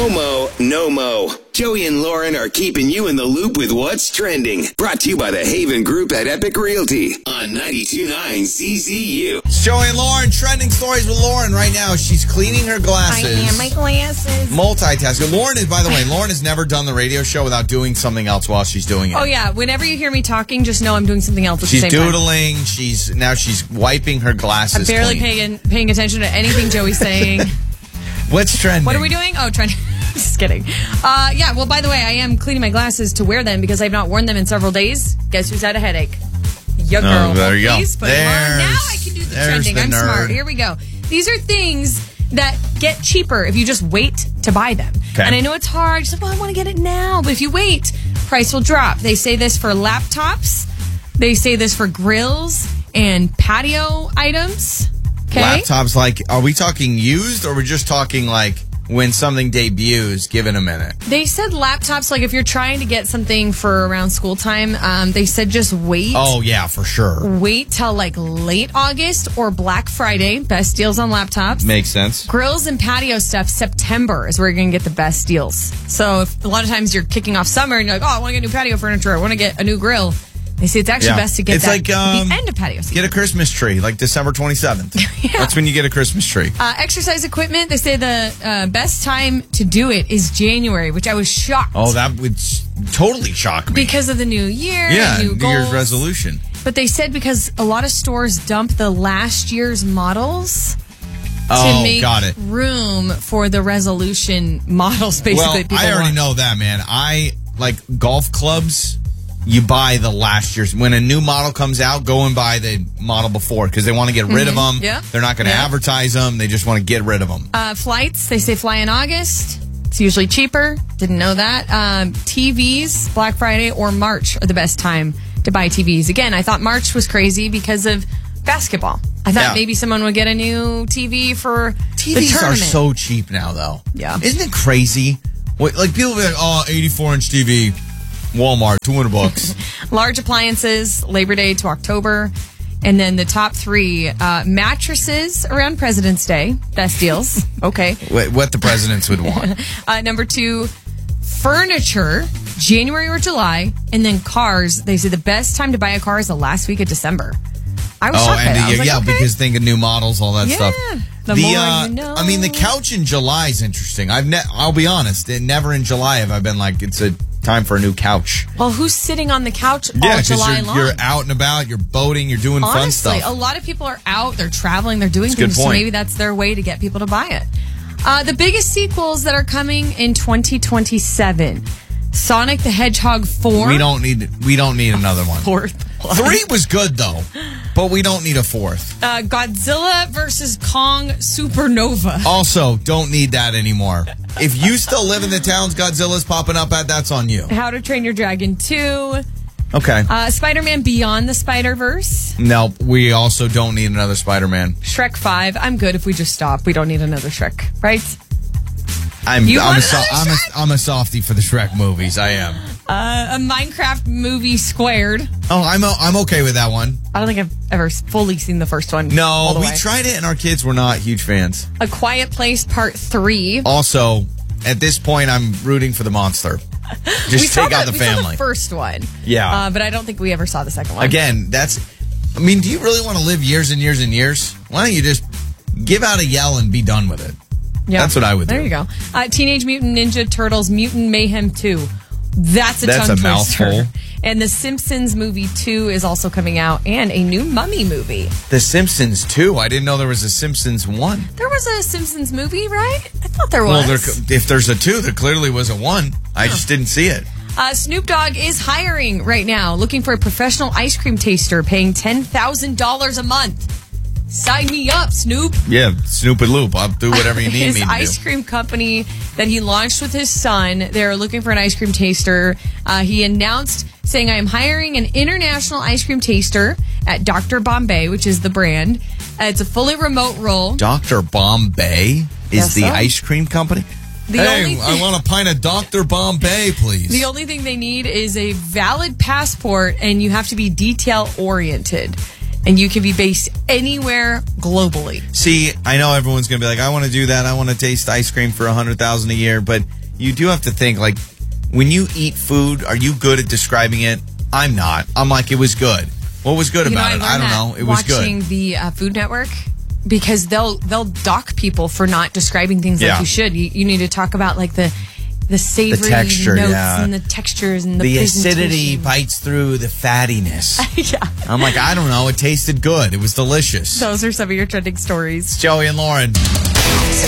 FOMO, no mo. Joey and Lauren are keeping you in the loop with what's trending. Brought to you by the Haven Group at Epic Realty on 92.9 CZU. It's Joey and Lauren, trending stories with Lauren right now. She's cleaning her glasses. I am my glasses. Multitasking. Lauren is, by the way, Lauren has never done the radio show without doing something else while she's doing it. Oh, yeah. Whenever you hear me talking, just know I'm doing something else at the same time. She's doodling. She's wiping her glasses. I'm barely paying attention to anything Joey's saying. What's trending? What are we doing? Oh, trending. Just kidding. Yeah, well, by the way, I am cleaning my glasses to wear them because I've not worn them in several days. Guess who's had a headache? Your girl. Oh, there you go. Please put them on. Now I can do the trending. I'm smart. Here we go. These are things that get cheaper if you just wait to buy them. Okay. And I know it's hard. You're like, well, I want to get it now. But if you wait, price will drop. They say this for laptops. They say this for grills and patio items. Okay. Laptops, like, are we talking used or are we just talking like when something debuts, give it a minute? They said laptops, like if you're trying to get something for around school time, they said just wait. Oh, yeah, for sure. Wait till like late August or Black Friday. Best deals on laptops. Makes sense. Grills and patio stuff, September is where you're going to get the best deals. So if a lot of times you're kicking off summer and you're like, oh, I want to get new patio furniture. I want to get a new grill. They say it's actually best to get that at the end of patio season. Get a Christmas tree, like December 27th. Yeah. That's when you get a Christmas tree. Exercise equipment, they say the best time to do it is January, which I was shocked. Oh, that would totally shock me. Because of the new year, New goals. Year's resolution. But they said because a lot of stores dump the last year's models to make room for the resolution models, basically. Well, I already know that, man. I like golf clubs. You buy the last year's. When a new model comes out, go and buy the model before because they want to get rid of them. Yeah. They're not going to advertise them. They just want to get rid of them. Flights, they say fly in August. It's usually cheaper. Didn't know that. TVs, Black Friday or March are the best time to buy TVs. Again, I thought March was crazy because of basketball. I thought maybe someone would get a new TV for the tournament. TVs are so cheap now, though. Yeah. Isn't it crazy? Like people be like, oh, 84-inch TV. Walmart, $200. Large appliances, Labor Day to October. And then the top three, mattresses around President's Day. Best deals. Okay. What the presidents would want. Number two, furniture, January or July. And then cars. They say the best time to buy a car is the last week of December. I was shocked by that. I was like, okay. Because think of new models, all that stuff. The more you know. I mean, the couch in July is interesting. I'll be honest, never in July have I been like, it's a time for a new couch. Well, who's sitting on the couch all July long? You're out and about, you're boating, you're doing fun stuff. A lot of people are out, they're traveling, they're doing things, so maybe that's their way to get people to buy it. The biggest sequels that are coming in 2027. Sonic the Hedgehog 4. We don't need another one. Fourth. 3 was good though, but we don't need a fourth. Godzilla vs. Kong Supernova. Also, don't need that anymore. If you still live in the towns Godzilla's popping up at, that's on you. How to Train Your Dragon 2. Okay. Spider-Man Beyond the Spider-Verse. No, we also don't need another Spider-Man. Shrek 5. I'm good if we just stop. We don't need another Shrek, right? I'm a softie for the Shrek movies. I am. A Minecraft movie Squared. Oh, I'm okay with that one. I don't think I've ever fully seen the first one. No, we tried it and our kids were not huge fans. A Quiet Place Part 3. Also, at this point, I'm rooting for the monster. Just take out the family. We saw the first one. Yeah. But I don't think we ever saw the second one. Again, do you really want to live years and years and years? Why don't you just give out a yell and be done with it? Yeah. That's what I would do. There you go. Teenage Mutant Ninja Turtles Mutant Mayhem 2. That's a tongue twister. And The Simpsons movie 2 is also coming out, and a new Mummy movie. The Simpsons 2? I didn't know there was a Simpsons 1. There was a Simpsons movie, right? I thought there was. Well, if there's a 2, there clearly was a 1. I just didn't see it. Snoop Dogg is hiring right now, looking for a professional ice cream taster, paying $10,000 a month. Sign me up, Snoop. Yeah, Snoop and Loop. I'll do whatever you need me to do. His ice cream company that he launched with his son, they're looking for an ice cream taster. He announced saying, I am hiring an international ice cream taster at Dr. Bombay, which is the brand. It's a fully remote role. Dr. Bombay is the ice cream company? I want a pint of Dr. Bombay, please. The only thing they need is a valid passport, and you have to be detail-oriented. and you can be based anywhere globally. See, I know everyone's going to be like, I want to do that. I want to taste ice cream for $100,000 a year. But you do have to think, like, when you eat food, are you good at describing it? I'm not. I'm like, it was good. What was good about it? I don't know. It was good. Watching the Food Network, because they'll dock people for not describing things like you should. You need to talk about like the savory texture, notes and the textures and the acidity bites through the fattiness. Yeah. I'm like, I don't know. It tasted good. It was delicious. Those are some of your trending stories. It's Joey and Lauren.